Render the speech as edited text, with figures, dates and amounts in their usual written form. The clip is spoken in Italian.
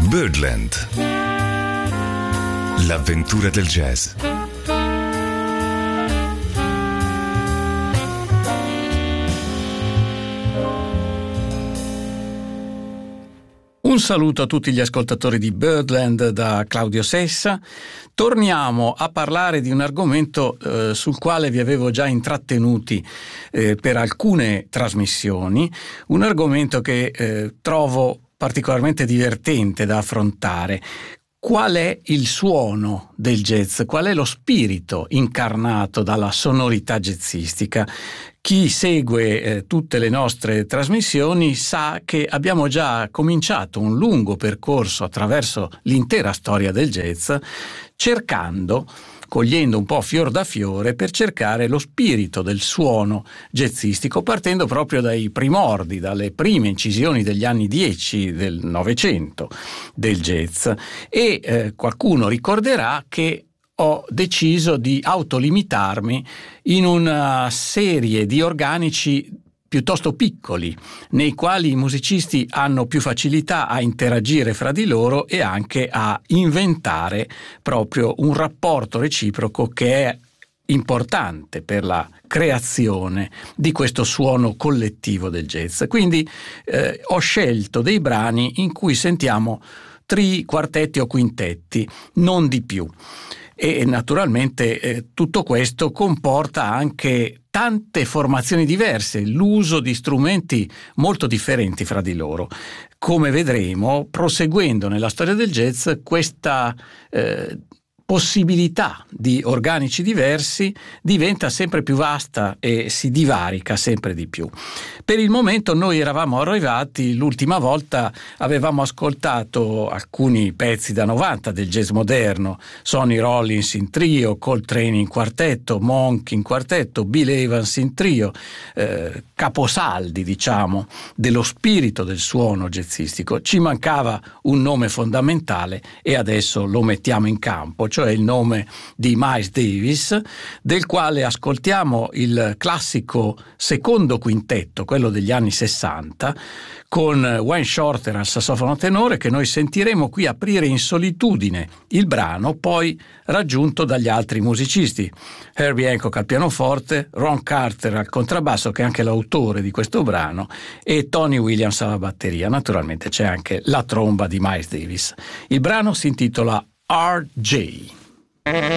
Birdland. L'avventura del jazz. Un saluto a tutti gli ascoltatori di Birdland da Claudio Sessa. Torniamo a parlare di un argomento sul quale vi avevo già intrattenuti per alcune trasmissioni, un argomento che trovo particolarmente divertente da affrontare. Qual è il suono del jazz? Qual è lo spirito incarnato dalla sonorità jazzistica? Chi segue tutte le nostre trasmissioni sa che abbiamo già cominciato un lungo percorso attraverso l'intera storia del jazz, cogliendo un po' fior da fiore per cercare lo spirito del suono jazzistico, partendo proprio dai primordi, dalle prime incisioni degli anni 10 del Novecento del jazz. E qualcuno ricorderà che ho deciso di autolimitarmi in una serie di organici piuttosto piccoli, nei quali i musicisti hanno più facilità a interagire fra di loro e anche a inventare proprio un rapporto reciproco che è importante per la creazione di questo suono collettivo del jazz. Quindi ho scelto dei brani in cui sentiamo tri, quartetti o quintetti, non di più. E naturalmente tutto questo comporta anche tante formazioni diverse, l'uso di strumenti molto differenti fra di loro. Come vedremo, proseguendo nella storia del jazz, questa possibilità di organici diversi diventa sempre più vasta e si divarica sempre di più. Per il momento noi eravamo arrivati, l'ultima volta avevamo ascoltato alcuni pezzi da 90 del jazz moderno, Sonny Rollins in trio, Coltrane in quartetto, Monk in quartetto, Bill Evans in trio, caposaldi diciamo dello spirito del suono jazzistico. Ci mancava un nome fondamentale e adesso lo mettiamo in campo, cioè il nome di Miles Davis, del quale ascoltiamo il classico secondo quintetto, quello degli anni 60, con Wayne Shorter al sassofono tenore, che noi sentiremo qui aprire in solitudine il brano, poi raggiunto dagli altri musicisti, Herbie Hancock al pianoforte, Ron Carter al contrabbasso, che è anche l'autore di questo brano, e Tony Williams alla batteria. Naturalmente c'è anche la tromba di Miles Davis. Il brano si intitola RJ.